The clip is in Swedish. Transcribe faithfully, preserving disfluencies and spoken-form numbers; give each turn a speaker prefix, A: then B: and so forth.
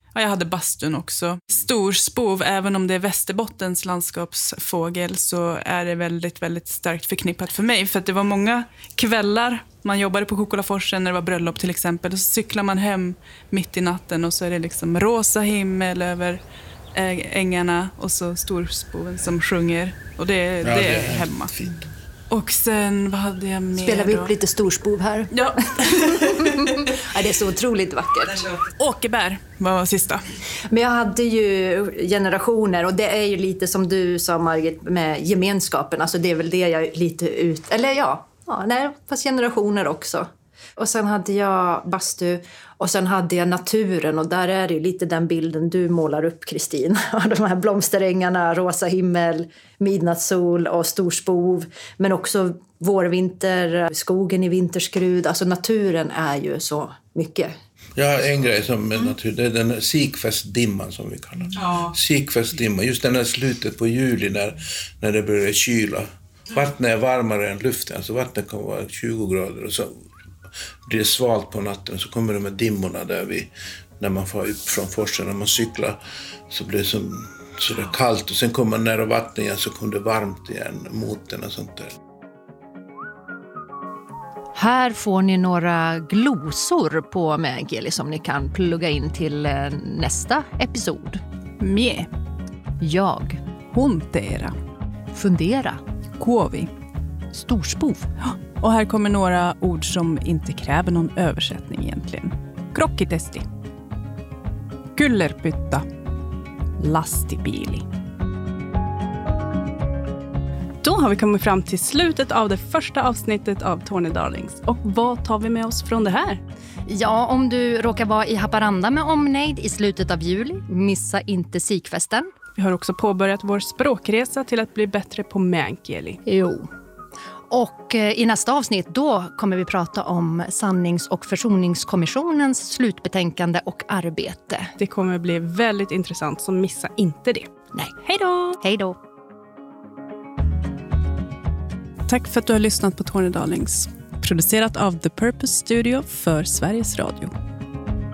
A: Ja, jag hade bastun också. Storspov, även om det är Västerbottens landskapsfågel, så är det väldigt, väldigt starkt förknippat för mig. För att det var många kvällar, man jobbade på Kokolaforsen när det var bröllop till exempel. Och så cyklar man hem mitt i natten och så är det liksom rosa himmel över ängarna och så storspoven som sjunger. Och det, ja, det, det är hemma. Fint. Och sen, vad hade jag med
B: Spelar vi
A: då?
B: upp lite storspov här?
A: Ja.
B: Ja, det är så otroligt vackert.
A: Åkerbär var sista.
B: Men jag hade ju generationer, och det är ju lite som du sa, Margit, med gemenskapen. Alltså det är väl det jag är lite ut... Eller ja, ja nej, fast generationer också. Och sen hade jag bastu och sen hade jag naturen, och där är det ju lite den bilden du målar upp, Kristin. De här blomsterängarna, rosa himmel, midnattssol och storspov, men också vårvinter, skogen i vinterskrud. Alltså naturen är ju så mycket.
C: Ja, en grej som med natur, det är den här Sikfestdimman som vi kallar det. Ja. Sikfestdimman, just den här slutet på juli när, när det börjar kyla. Vattnet är varmare än luften, så vattnet kan vara tjugo grader och så blir det svalt på natten, så kommer de med dimmorna där vi, när man får upp från forsen, när man cyklar, så blir det som, så det är kallt, och sen kommer man nära vattnet igen, så kommer det varmt igen mot den och sånt där.
D: Här får ni några glosor på Meänkieli som ni kan plugga in till nästa episod.
A: Mie.
D: Jag.
A: Huntera.
D: Fundera.
A: Kuovi.
D: Storspov.
A: Och här kommer några ord som inte kräver någon översättning egentligen. Krokkitesti. Kullerpytta. Lastibili. Då har vi kommit fram till slutet av det första avsnittet av Tornedalings. Och vad tar vi med oss från det här?
D: Ja, om du råkar vara i Haparanda med omnejd i slutet av juli, missa inte Sikfesten.
A: Vi har också påbörjat vår språkresa till att bli bättre på Meänkieli.
D: Jo. Och i nästa avsnitt då kommer vi prata om sannings- och försoningskommissionens slutbetänkande och arbete.
A: Det kommer bli väldigt intressant, så missa inte det.
D: Nej.
A: Hej då!
D: Hej då!
A: Tack för att du har lyssnat på Tornedalings. Producerat av The Purpose Studio för Sveriges Radio.